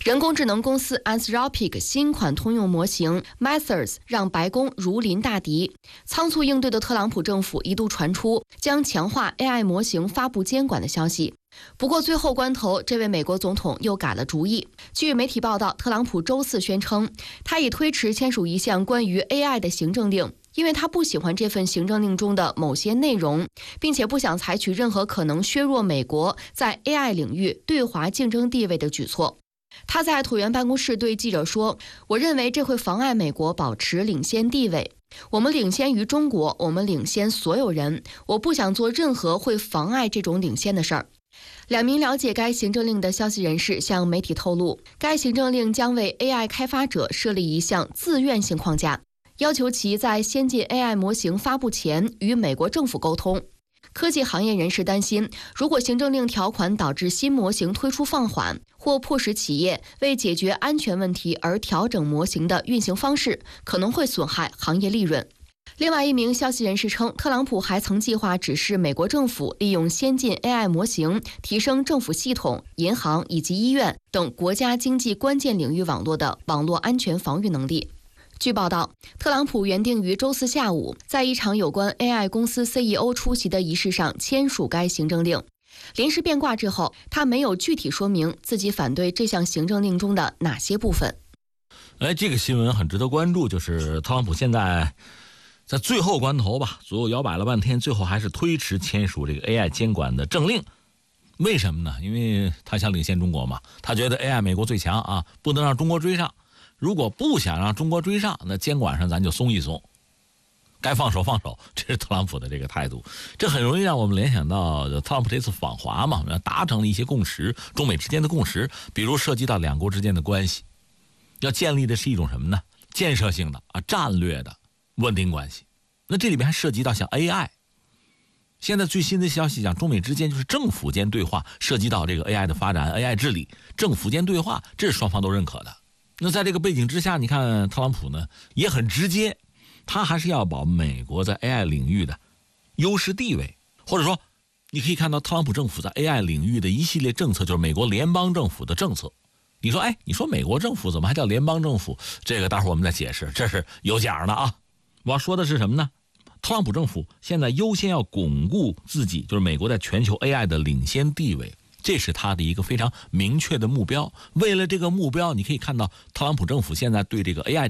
人工智能公司 Anthropic 新款通用模型 Methods 让白宫如临大敌。仓促应对的特朗普政府一度传出将强化 AI 模型发布监管的消息。不过最后关头，这位美国总统又改了主意。据媒体报道，特朗普周四宣称，他已推迟签署一项关于 AI 的行政令，因为他不喜欢这份行政令中的某些内容，并且不想采取任何可能削弱美国在 AI 领域对华竞争地位的举措。他在椭圆办公室对记者说：“我认为这会妨碍美国保持领先地位。我们领先于中国，我们领先所有人。我不想做任何会妨碍这种领先的事儿。”两名了解该行政令的消息人士向媒体透露，该行政令将为 AI 开发者设立一项自愿性框架，要求其在先进 AI 模型发布前与美国政府沟通。科技行业人士担心，如果行政令条款导致新模型推出放缓，或迫使企业为解决安全问题而调整模型的运行方式，可能会损害行业利润。另外一名消息人士称，特朗普还曾计划指示美国政府利用先进 AI 模型提升政府系统、银行以及医院等国家经济关键领域网络的网络安全防御能力。据报道，特朗普原定于周四下午在一场有关 AI 公司 CEO 出席的仪式上签署该行政令。临时变卦之后，他没有具体说明自己反对这项行政令中的哪些部分。 这个新闻很值得关注，就是特朗普现在在最后关头吧，左右摇摆了半天，最后还是推迟签署这个 AI 监管的政令。为什么呢？因为他想领先中国嘛，他觉得 AI 美国最强啊，不能让中国追上。如果不想让中国追上，那监管上咱就松一松，该放手放手，这是特朗普的这个态度。这很容易让我们联想到特朗普这次访华嘛，达成了一些共识，中美之间的共识，比如涉及到两国之间的关系，要建立的是一种什么呢？建设性的战略的稳定关系。那这里面还涉及到像 AI， 现在最新的消息讲，中美之间就是政府间对话，涉及到这个 AI 的发展、AI 治理，政府间对话，这是双方都认可的。那在这个背景之下，你看特朗普呢也很直接，他还是要保美国在 AI 领域的优势地位，或者说你可以看到特朗普政府在 AI 领域的一系列政策，就是美国联邦政府的政策。你说美国政府怎么还叫联邦政府？这个待会儿我们再解释，这是有讲的啊。我要说的是什么呢？特朗普政府现在优先要巩固自己，就是美国在全球 AI 的领先地位，这是他的一个非常明确的目标。为了这个目标，你可以看到特朗普政府现在对这个 AI